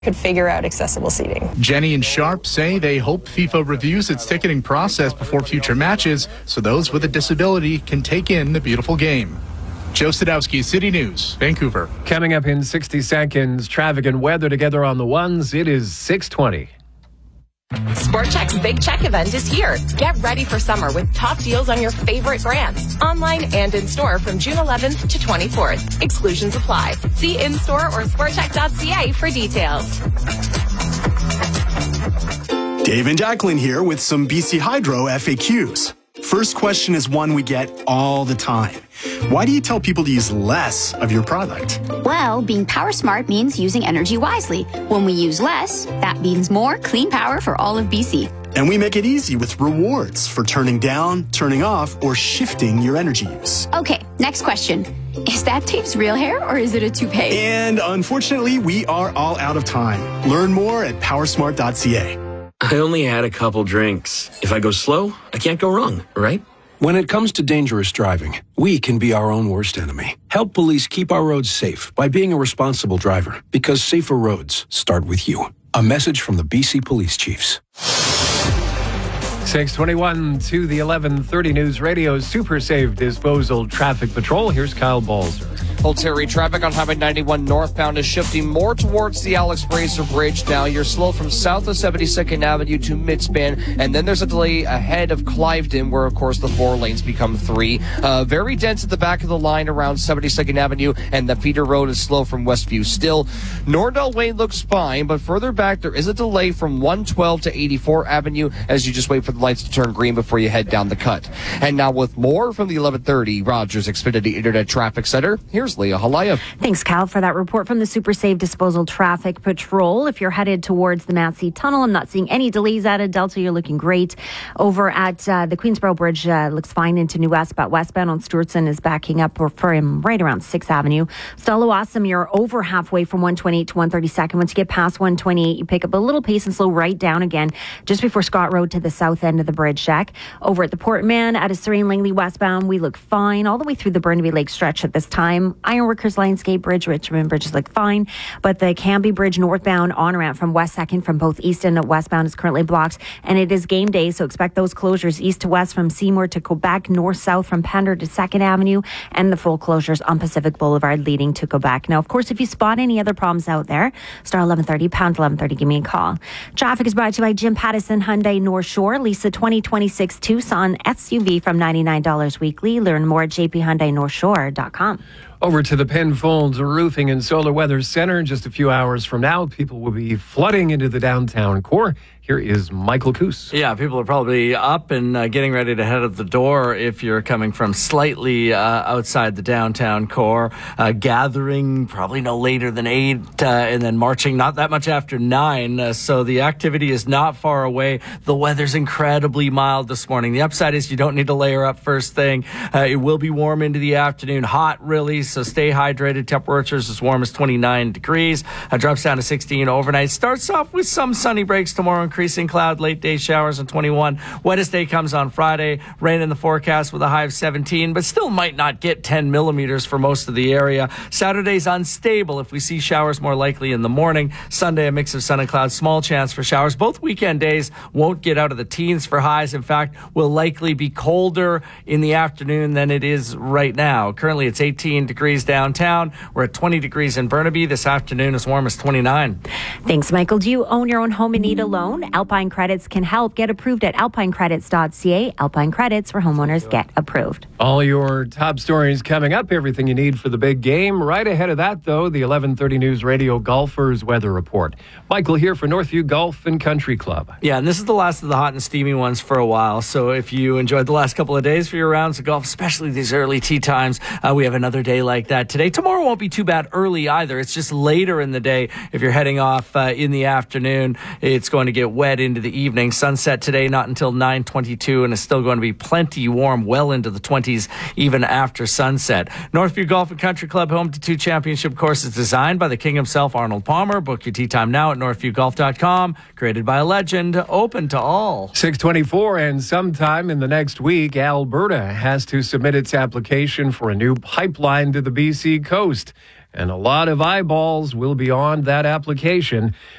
could figure out accessible seating. Jenny and Sharp say they hope FIFA reviews its ticketing process before future matches so those with a disability can take in the beautiful game. Joe Sadowski, City News, Vancouver. Coming up in 60 seconds, traffic and weather together on the ones. It is 6:20. Sport Chek's Big Check event is here. Get ready for summer with top deals on your favorite brands. Online and in-store from June 11th to 24th. Exclusions apply. See in-store or sportchek.ca for details. Dave and Jacqueline here with some BC Hydro FAQs. First question is one we get all the time. Why do you tell people to use less of your product? Well, being power smart means using energy wisely. When we use less, that means more clean power for all of BC. And we make it easy with rewards for turning down, turning off, or shifting your energy use. Okay, next question. Is that Dave's real hair or is it a toupee? And unfortunately, we are all out of time. Learn more at powersmart.ca. I only had a couple drinks. If I go slow, I can't go wrong, right? When it comes to dangerous driving, we can be our own worst enemy. Help police keep our roads safe by being a responsible driver, because safer roads start with you. A message from the BC Police Chiefs. 6:21 to the 11:30 News Radio Super Safe Disposal Traffic Patrol. Here's Kyle Balzer. Old Terry, traffic on Highway 91 northbound is shifting more towards the Alex Fraser Bridge now. You're slow from south of 72nd Avenue to Midspan, and then there's a delay ahead of Cliveden where, of course, the 4 lanes become 3. Very dense at the back of the line around 72nd Avenue, and the feeder road is slow from Westview. Still, Nordell Way looks fine, but further back there is a delay from 112 to 84 Avenue as you just wait for the lights to turn green before you head down the cut. And now with more from the 1130 Rogers Xfinity Internet Traffic Center, here's Leah Halaya. Thanks, Kyle, for that report from the Super Safe Disposal Traffic Patrol. If you're headed towards the Massey Tunnel, I'm not seeing any delays out of Delta. You're looking great. Over at the Queensboro Bridge, looks fine into New West, but westbound on Stewartson is backing up for him right around 6th Avenue. Stalo Awesome, you're over halfway from 128 to 132nd. Once you get past 128, you pick up a little pace and slow right down again just before Scott Road to the south end of the bridge shack. Over at the Portman, out of Serene Langley westbound, we look fine all the way through the Burnaby Lake stretch at this time. Ironworkers Lionsgate Bridge, Richmond Bridges look fine, but the Cambie Bridge northbound on ramp from West 2nd from both east and westbound is currently blocked, and it is game day, so expect those closures east to west from Seymour to Quebec, north-south from Pender to 2nd Avenue, and the full closures on Pacific Boulevard leading to Quebec. Now, of course, if you spot any other problems out there, star 1130, pound 1130, give me a call. Traffic is brought to you by Jim Pattison Hyundai North Shore. Lease a 2026 Tucson SUV from $99 weekly. Learn more at jphyundainorthshore.com. Over to the Penfolds Roofing and Solar Weather Center. Just a few hours from now, people will be flooding into the downtown core. Here is Michael Coos. Yeah, people are probably up and getting ready to head out the door if you're coming from slightly outside the downtown core. Gathering probably no later than 8 and then marching not that much after 9. So the activity is not far away. The weather's incredibly mild this morning. The upside is you don't need to layer up first thing. It will be warm into the afternoon. Hot, really, so stay hydrated. Temperatures as warm as 29 degrees. Drops down to 16 overnight. Starts off with some sunny breaks tomorrow. Increasing cloud, late day showers on 21. Wettest day comes on Friday. Rain in the forecast with a high of 17, but still might not get 10 millimeters for most of the area. Saturday's unstable if we see showers more likely in the morning. Sunday, a mix of sun and clouds, small chance for showers. Both weekend days won't get out of the teens for highs. In fact, will likely be colder in the afternoon than it is right now. Currently, it's 18 degrees downtown. We're at 20 degrees in Burnaby. This afternoon, as warm as 29. Thanks, Michael. Do you own your own home and need a loan? Alpine Credits can help. Get approved at alpinecredits.ca. Alpine Credits, where homeowners get approved. All your top stories coming up. Everything you need for the big game. Right ahead of that, though, the 1130 News Radio Golfers Weather Report. Michael here for Northview Golf and Country Club. Yeah, and this is the last of the hot and steamy ones for a while. So if you enjoyed the last couple of days for your rounds of golf, especially these early tee times, we have another day like that today. Tomorrow won't be too bad early either. It's just later in the day. If you're heading off in the afternoon, it's going to get wet into the evening. Sunset today not until 9:22, and it's still going to be plenty warm, well into the 20s even after sunset. Northview Golf and Country Club, home to 2 championship courses designed by the king himself, Arnold Palmer. Book your tee time now at northviewgolf.com. Created by a legend, open to all. 6:24, and sometime in the next week, Alberta has to submit its application for a new pipeline to the BC coast. And a lot of eyeballs will be on that application.